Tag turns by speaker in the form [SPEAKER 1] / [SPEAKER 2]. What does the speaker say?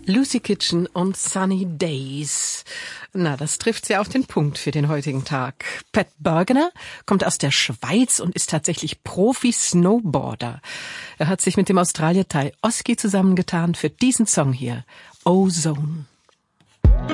[SPEAKER 1] Lucy Kitchen und Sunny Days. Na, das trifft ja auf den Punkt für den heutigen Tag. Pat Bergener kommt aus der Schweiz und ist tatsächlich Profi-Snowboarder. Er hat sich mit dem Australier Ty Oski zusammengetan für diesen Song hier, Ozone.